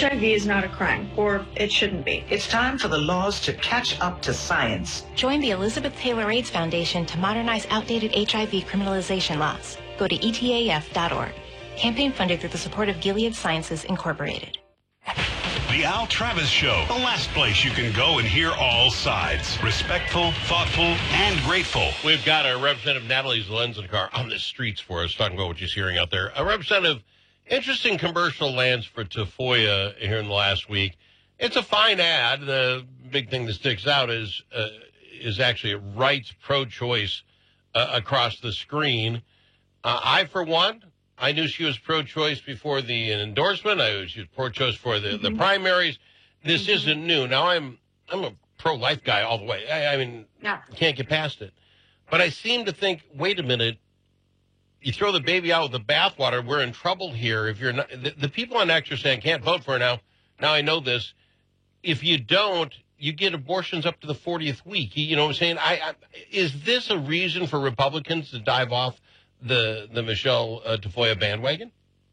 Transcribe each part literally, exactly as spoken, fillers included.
I V is not a crime, or it shouldn't be. It's time for the laws to catch up to science. Join the Elizabeth Taylor AIDS Foundation to modernize outdated H I V criminalization laws. Go to E T A F dot org. Campaign funded through the support of Gilead Sciences, Incorporated. The Al Travis Show, the last place you can go and hear all sides. Respectful, thoughtful, and grateful. We've got our Representative Natalie Zelenskar on the streets for us, talking about what she's hearing out there. A Representative, interesting commercial lands for Tafoya here in the last week. It's a fine ad. The big thing that sticks out is uh, is actually it writes pro-choice uh, across the screen. Uh, I, for one, I knew she was pro-choice before the endorsement. I knew she was pro-choice for the, mm-hmm. the primaries. This mm-hmm. isn't new. Now, I'm I'm a pro-life guy all the way. I, I mean, yeah. can't get past it. But I seem to think, wait a minute, you throw the baby out with the bathwater, we're in trouble here. If you're not, the, the people on X are saying, can't vote for her now. Now I know this. If you don't, you get abortions up to the fortieth week. You know what I'm saying? I, I is this a reason for Republicans to dive off the the Michelle uh, Tafoya bandwagon?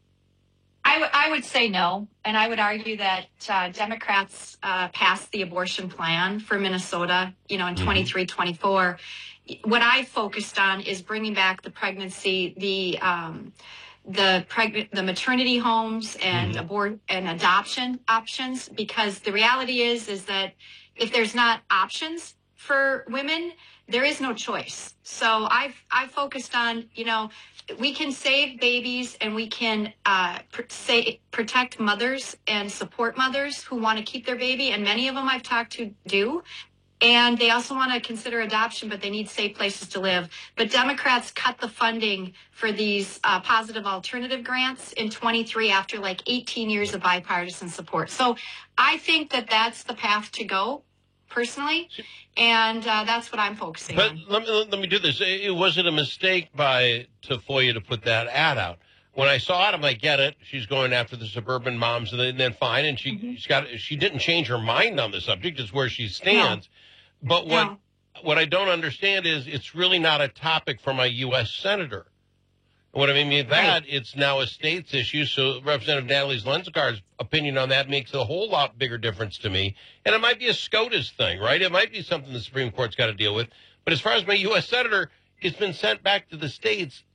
I, w- I would say no, and I would argue that uh, Democrats uh, passed the abortion plan for Minnesota, you know, in mm-hmm. twenty-three, twenty-four. What I focused on is bringing back the pregnancy, the um, the pregnant, the maternity homes and mm-hmm. abort and adoption options, because the reality is is that if there's not options for women, there is no choice. So I've I focused on, you know, we can save babies and we can uh, pr- say, protect mothers and support mothers who want to keep their baby, and many of them I've talked to do. And they also want to consider adoption, but they need safe places to live. But Democrats cut the funding for these uh, positive alternative grants in twenty-three after like eighteen years of bipartisan support. So I think that that's the path to go, personally, and uh, that's what I'm focusing but on. But let, let me do this. It, was it a mistake by Tafoya to put that ad out? When I saw it, I'm like, get it. She's going after the suburban moms, and then, then fine. And she, mm-hmm. she's got, she didn't change her mind on the subject. It's where she stands. No. But what no. what I don't understand is it's really not a topic for my U S senator. What I mean by that, right. It's now a state's issue. So Representative Natalie Zelenskar's opinion on that makes a whole lot bigger difference to me. And it might be a SCOTUS thing, right? It might be something the Supreme Court's got to deal with. But as far as my U S senator, it's been sent back to the states.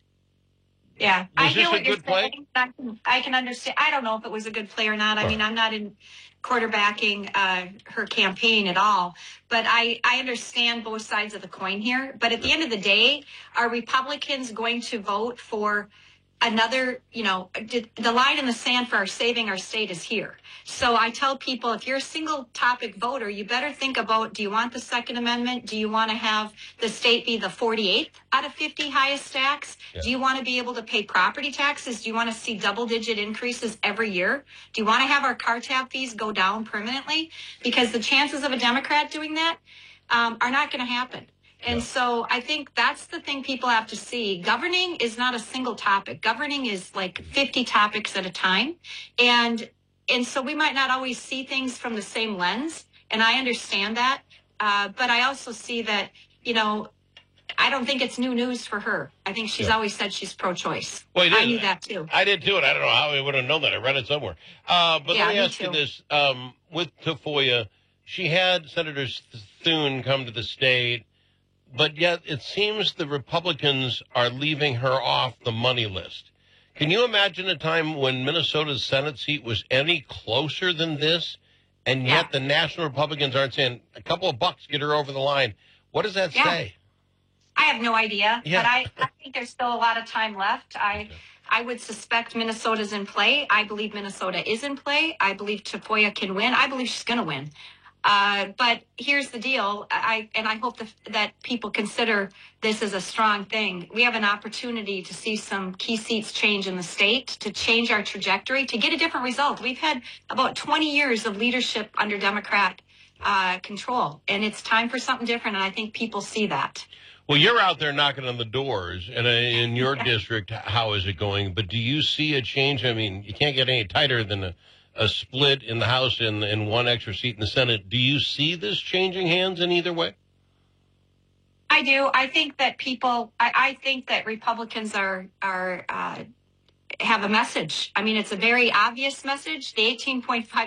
Yeah, was I hear what you're play? saying. I can, I can understand. I don't know if it was a good play or not. I oh. mean, I'm not in quarterbacking uh, her campaign at all. But I, I understand both sides of the coin here. But at the end of the day, are Republicans going to vote for another, you know, the line in the sand for our saving our state is here. So I tell people, if you're a single topic voter, you better think about, do you want the Second Amendment? Do you want to have the state be the forty-eighth out of fifty highest tax? Yeah. Do you want to be able to pay property taxes? Do you want to see double digit increases every year? Do you want to have our car tab fees go down permanently? Because the chances of a Democrat doing that um, are not going to happen. And so I think that's the thing people have to see. Governing is not a single topic. Governing is like fifty topics at a time. And and so we might not always see things from the same lens. And I understand that. Uh, but I also see that, you know, I don't think it's new news for her. I think she's yeah. always said she's pro-choice. Well, I knew that too. I did too, and I don't know how I would have known that. I read it somewhere. Uh, but yeah, let me, me ask too. you this. Um, with Tafoya, she had Senator Thune come to the state. But yet it seems the Republicans are leaving her off the money list. Can you imagine a time when Minnesota's Senate seat was any closer than this, and yet yeah. the national Republicans aren't saying a couple of bucks, get her over the line? What does that yeah. say? I have no idea, yeah. but I, I think there's still a lot of time left. I okay. I would suspect Minnesota's in play. I believe Minnesota is in play. I believe Tafoya can win. I believe she's going to win. Uh, but here's the deal, I and I hope the, that people consider this as a strong thing. We have an opportunity to see some key seats change in the state, to change our trajectory, to get a different result. We've had about twenty years of leadership under Democrat uh, control, and it's time for something different, and I think people see that. Well, you're out there knocking on the doors, and in your district, how is it going? But do you see a change? I mean, you can't get any tighter than a a split in the House and, and one extra seat in the Senate. Do you see this changing hands in either way? I do. I think that people, I, I think that Republicans are, are, uh, have a message. I mean, it's a very obvious message. The eighteen point five